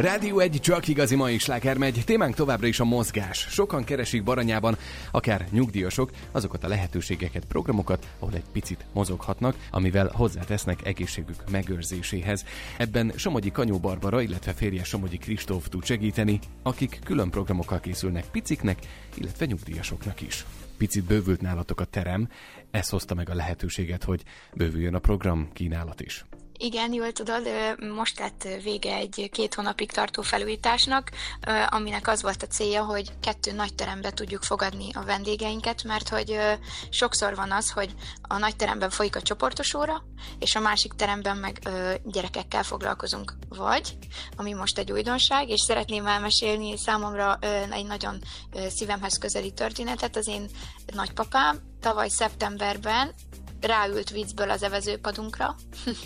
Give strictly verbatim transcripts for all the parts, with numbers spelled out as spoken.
Rádió egy, csak igazi mai sláger megy. Témánk továbbra is a mozgás. Sokan keresik Baranyában, akár nyugdíjasok, azokat a lehetőségeket, programokat, ahol egy picit mozoghatnak, amivel hozzátesznek egészségük megőrzéséhez. Ebben Somogyi Kanyó Barbara, illetve férje Somogyi Kristóf tud segíteni, akik külön programokkal készülnek piciknek, illetve nyugdíjasoknak is. Picit bővült nálatok a terem, ez hozta meg a lehetőséget, hogy bővüljön a program kínálat is. Igen, jól tudod, most lett vége egy két hónapig tartó felújításnak, aminek az volt a célja, hogy kettő nagy terembe tudjuk fogadni a vendégeinket, mert hogy sokszor van az, hogy a nagy teremben folyik a csoportos óra, és a másik teremben meg gyerekekkel foglalkozunk. Vagy, ami most egy újdonság, és szeretném elmesélni számomra egy nagyon szívemhez közeli történetet, az én nagypapám tavaly szeptemberben ráült viccből az evezőpadunkra,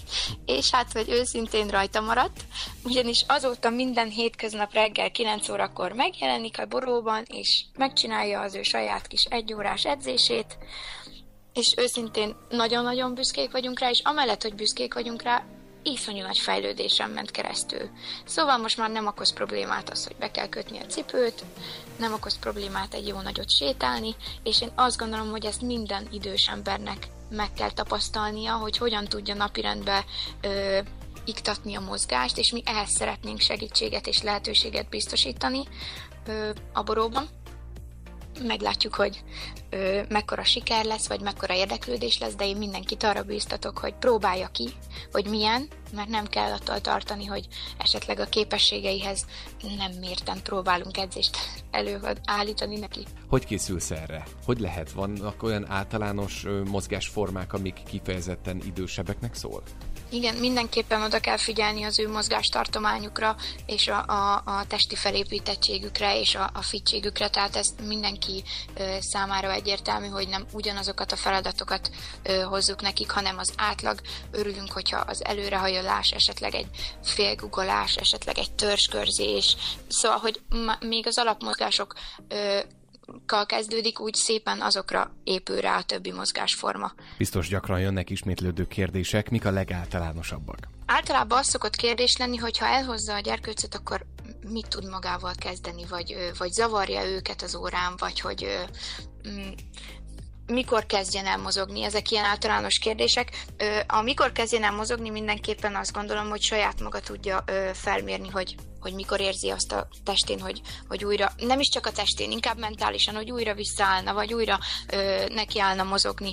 és hát, hogy őszintén rajta maradt, ugyanis azóta minden hétköznap reggel kilenc órakor megjelenik a boróban, és megcsinálja az ő saját kis egyórás edzését, és őszintén nagyon-nagyon büszkék vagyunk rá, és amellett, hogy büszkék vagyunk rá, iszonyú nagy fejlődésen ment keresztül. Szóval most már nem okoz problémát az, hogy be kell kötni a cipőt, nem okoz problémát egy jó nagyot sétálni, és én azt gondolom, hogy ezt minden idős embernek meg kell tapasztalnia, hogy hogyan tudja napirendbe ö, iktatni a mozgást, és mi ehhez szeretnénk segítséget és lehetőséget biztosítani ö, a boróban. Meglátjuk, hogy ö, mekkora siker lesz, vagy mekkora érdeklődés lesz, de én mindenkit arra bíztatok, hogy próbálja ki, hogy milyen, mert nem kell attól tartani, hogy esetleg a képességeihez nem mérten próbálunk edzést előállítani neki. Hogy készülsz erre? Hogy lehet? Vannak olyan általános ö, mozgásformák, amik kifejezetten idősebbeknek szól? Igen, mindenképpen oda kell figyelni az ő mozgástartományukra, és a, a, a testi felépítettségükre, és a, a fittségükre, tehát ez mindenki ö, számára egyértelmű, hogy nem ugyanazokat a feladatokat ö, hozzuk nekik, hanem az átlag. Örülünk, hogyha az előrehajolás, esetleg egy félgugolás, esetleg egy törzskörzés, szóval, hogy ma, még az alapmozgások ö, kezdődik, úgy szépen azokra épül rá a többi mozgásforma. Biztos gyakran jönnek ismétlődő kérdések, mik a legáltalánosabbak? Általában az szokott kérdés lenni, hogy ha elhozza a gyerkőcöt, akkor mit tud magával kezdeni, vagy, vagy zavarja őket az órán, vagy hogy mm, mikor kezdjen el mozogni, ezek ilyen általános kérdések. A mikor kezdjen el mozogni, mindenképpen azt gondolom, hogy saját maga tudja felmérni, hogy, hogy mikor érzi azt a testén, hogy, hogy újra, nem is csak a testén, inkább mentálisan, hogy újra visszaállna, vagy újra nekiállna mozogni.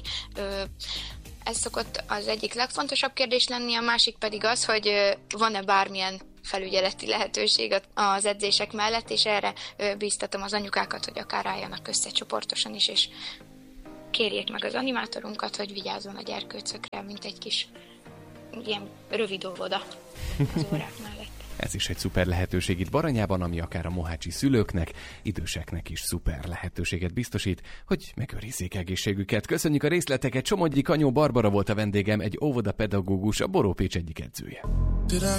Ez szokott az egyik legfontosabb kérdés lenni, a másik pedig az, hogy van-e bármilyen felügyeleti lehetőség az edzések mellett, és erre bíztatom az anyukákat, hogy akár álljanak össze csoportosan is, és kérjék meg az animátorunkat, hogy vigyázzon a gyerkőcökre, mint egy kis ilyen rövid óvoda az órák mellett. Ez is egy szuper lehetőség itt Baranyában, ami akár a mohácsi szülőknek, időseknek is szuper lehetőséget biztosít, hogy megőrizzék egészségüket. Köszönjük a részleteket, Somogyi Kanyó Barbara volt a vendégem, egy óvodapedagógus, a Borópécs egyik edzője.